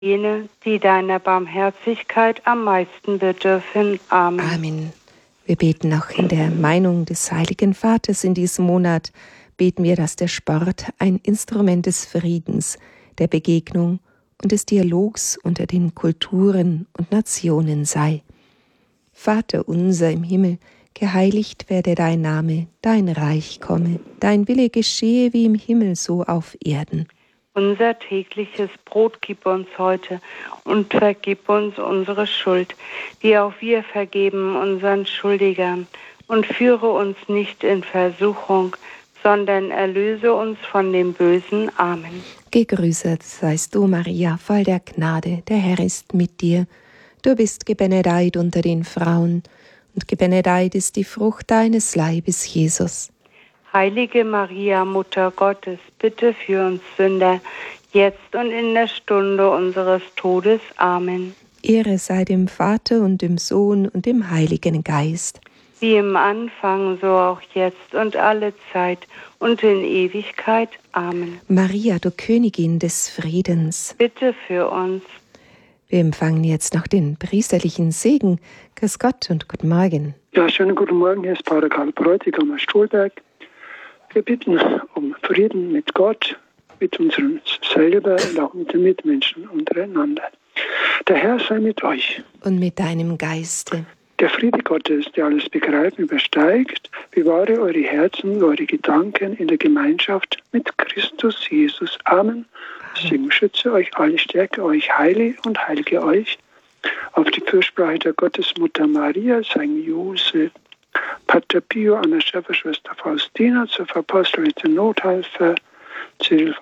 jene, die deiner Barmherzigkeit am meisten bedürfen. Amen. Amen. Wir beten auch in der Meinung des Heiligen Vaters in diesem Monat, beten wir, dass der Sport ein Instrument des Friedens, der Begegnung und des Dialogs unter den Kulturen und Nationen sei. Vater unser im Himmel, geheiligt werde dein Name, dein Reich komme, dein Wille geschehe wie im Himmel so auf Erden. Unser tägliches Brot gib uns heute und vergib uns unsere Schuld, wie auch wir vergeben unseren Schuldigern. Und führe uns nicht in Versuchung, sondern erlöse uns von dem Bösen. Amen. Gegrüßet seist du, Maria, voll der Gnade, der Herr ist mit dir. Du bist gebenedeit unter den Frauen, und gebenedeit ist die Frucht deines Leibes, Jesus. Heilige Maria, Mutter Gottes, bitte für uns Sünder, jetzt und in der Stunde unseres Todes. Amen. Ehre sei dem Vater und dem Sohn und dem Heiligen Geist. Wie im Anfang, so auch jetzt und alle Zeit und in Ewigkeit. Amen. Maria, du Königin des Friedens, bitte für uns. Wir empfangen jetzt noch den priesterlichen Segen. Grüß Gott und guten Morgen. Ja, schönen guten Morgen, hier ist Pater Karl Bräutigam aus Stolberg. Wir bitten um Frieden mit Gott, mit uns selber und auch mit den Mitmenschen untereinander. Der Herr sei mit euch. Und mit deinem Geiste. Der Friede Gottes, der alles Begreifen übersteigt, bewahre eure Herzen und eure Gedanken in der Gemeinschaft mit Christus Jesus. Amen. Segen schütze euch alle, stärke euch, heile und heilige euch. Auf die Fürsprache der Gottesmutter Maria, St. Josef, Pater Pio, Anna Schäfer, Schwester Faustina, zur Apostolischen Nothelfer, Cyril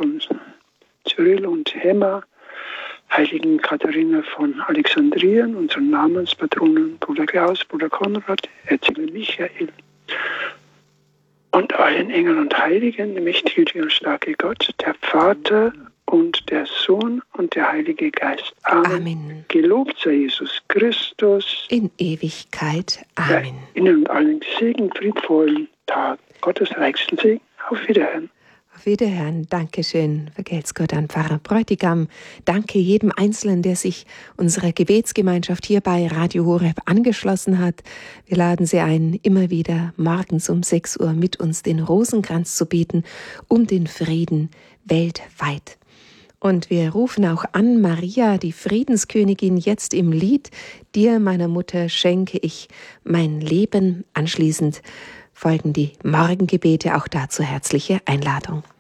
und Hemma, Heiligen Katharina von Alexandrien, unseren Namenspatronen, Bruder Klaus, Bruder Konrad, Erzengel Michael und allen Engeln und Heiligen, der mächtige und starke Gott, der Vater und der Sohn und der Heilige Geist. Amen. Amen. Gelobt sei Jesus Christus. In Ewigkeit. Amen. Ihnen und allen Segen, friedvollen Tag. Gottes reichsten Segen. Auf Wiederhören. Auf Wiederhören. Dankeschön. Vergelt's Gott an Pfarrer Bräutigam. Danke jedem Einzelnen, der sich unserer Gebetsgemeinschaft hier bei Radio Horeb angeschlossen hat. Wir laden Sie ein, immer wieder morgens um 6 Uhr mit uns den Rosenkranz zu beten, um den Frieden weltweit. Und wir rufen auch an, Maria, die Friedenskönigin, jetzt im Lied, dir, meiner Mutter, schenke ich mein Leben. Anschließend folgen die Morgengebete, auch dazu herzliche Einladung.